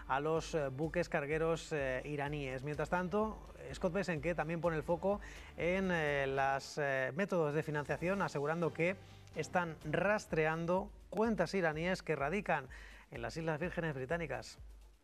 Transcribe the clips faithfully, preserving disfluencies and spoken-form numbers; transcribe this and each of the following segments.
a los eh, buques cargueros eh, iraníes. Mientras tanto, Scott Bessent también pone el foco en eh, los eh, métodos de financiación, asegurando que están rastreando cuentas iraníes que radican en las Islas Vírgenes Británicas.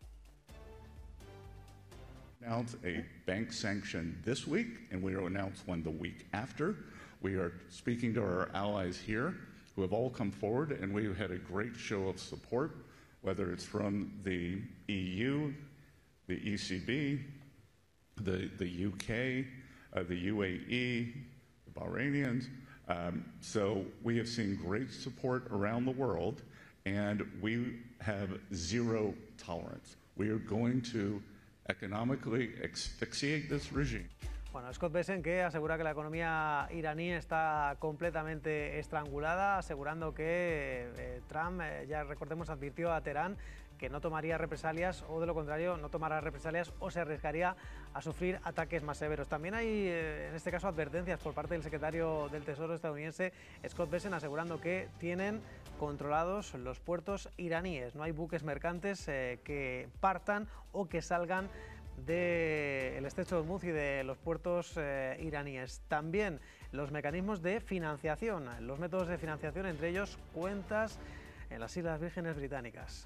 Announce a bank sanction this week, and we will announce one the week after. We are speaking to our allies here who have all come forward, and we've had a great show of support, whether it's from the E U, the E C B, the, the U K, uh, the U A E, the Bahrainians. Um, so we have seen great support around the world, and we have zero tolerance. We are going to economically asphyxiate this regime. Bueno, Scott Bessent que asegura que la economía iraní está completamente estrangulada, asegurando que eh, Trump, eh, ya recordemos, advirtió a Teherán que no tomaría represalias o de lo contrario no tomará represalias o se arriesgaría a sufrir ataques más severos. También hay eh, en este caso advertencias por parte del secretario del Tesoro estadounidense Scott Bessent asegurando que tienen controlados los puertos iraníes. No hay buques mercantes eh, que partan o que salgan del estrecho de Hormuz y de los puertos eh, iraníes. También los mecanismos de financiación, los métodos de financiación, entre ellos cuentas en las Islas Vírgenes Británicas.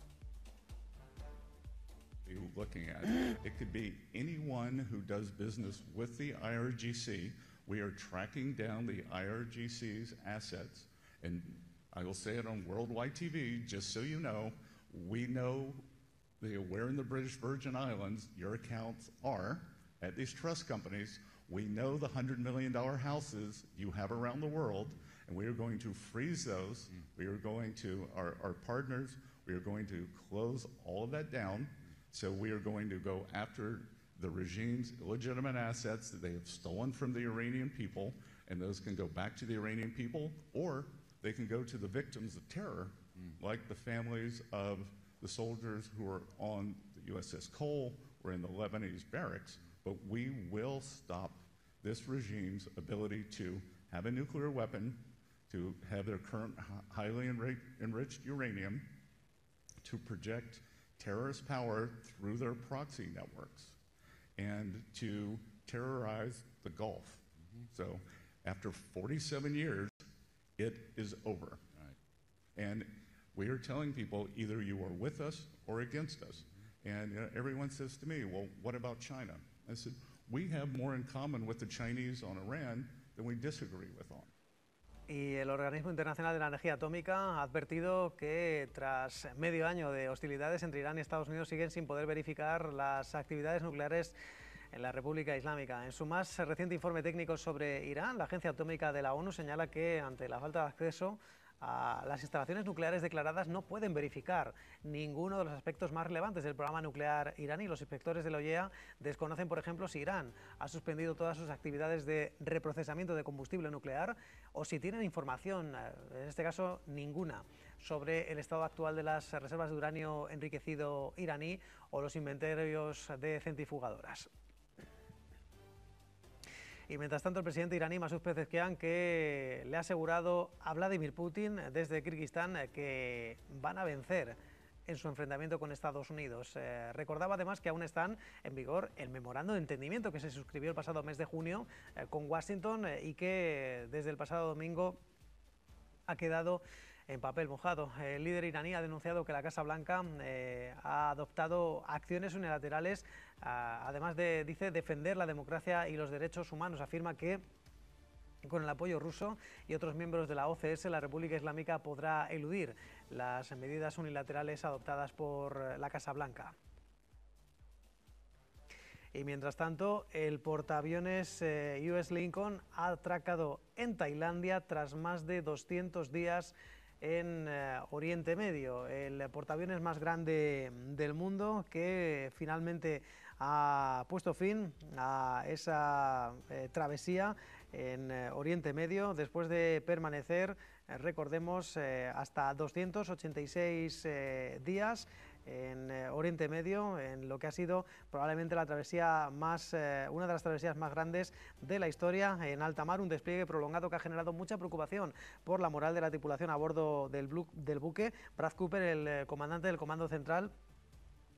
Looking at it could be anyone who does business with the I R G C. We are tracking down the I R G C's assets, and I will say it on Worldwide T V, just so you know, we know the, where in the British Virgin Islands your accounts are at these trust companies. We know the one hundred million dollar houses you have around the world, and we are going to freeze those. Mm. We are going to, our, our partners, we are going to close all of that down. So we are going to go after the regime's illegitimate assets that they have stolen from the Iranian people, and those can go back to the Iranian people, or they can go to the victims of terror, mm. like the families of the soldiers who are on the U S S Cole or in the Lebanese barracks. But we will stop this regime's ability to have a nuclear weapon, to have their current highly enriched, enriched uranium, to project terrorist power through their proxy networks, and to terrorize the Gulf. Mm-hmm. So after forty-seven years, it is over. Right. And we are telling people either you are with us or against us. Mm-hmm. And you know, everyone says to me, well, what about China? I said, we have more in common with the Chinese on Iran than we disagree with on. Y el Organismo Internacional de la Energía Atómica ha advertido que tras medio año de hostilidades entre Irán y Estados Unidos siguen sin poder verificar las actividades nucleares en la República Islámica. En su más reciente informe técnico sobre Irán, la Agencia Atómica de la ONU señala que ante la falta de acceso a las instalaciones nucleares declaradas no pueden verificar ninguno de los aspectos más relevantes del programa nuclear iraní. Los inspectores de la O I E A desconocen, por ejemplo, si Irán ha suspendido todas sus actividades de reprocesamiento de combustible nuclear o si tienen información, en este caso ninguna, sobre el estado actual de las reservas de uranio enriquecido iraní o los inventarios de centrifugadoras. Y mientras tanto, el presidente iraní Masoud Pezeshkian que le ha asegurado a Vladimir Putin desde Kirguistán que van a vencer en su enfrentamiento con Estados Unidos. Eh, recordaba además que aún están en vigor el memorando de entendimiento que se suscribió el pasado mes de junio eh, con Washington eh, y que desde el pasado domingo ha quedado en papel mojado. El líder iraní ha denunciado que la Casa Blanca eh, ha adoptado acciones unilaterales, a, además de, dice, defender la democracia y los derechos humanos. Afirma que con el apoyo ruso y otros miembros de la O C S, la República Islámica podrá eludir las medidas unilaterales adoptadas por la Casa Blanca. Y mientras tanto, el portaaviones eh, U S Lincoln ha atracado en Tailandia tras más de doscientos días en eh, Oriente Medio, el portaaviones más grande del mundo que finalmente ha puesto fin a esa eh, travesía en eh, Oriente Medio después de permanecer, eh, recordemos, eh, hasta doscientos ochenta y seis eh, días en eh, Oriente Medio, en lo que ha sido probablemente la travesía más, eh, una de las travesías más grandes de la historia en alta mar, un despliegue prolongado que ha generado mucha preocupación por la moral de la tripulación a bordo del, del buque. Brad Cooper, el eh, comandante del Comando Central,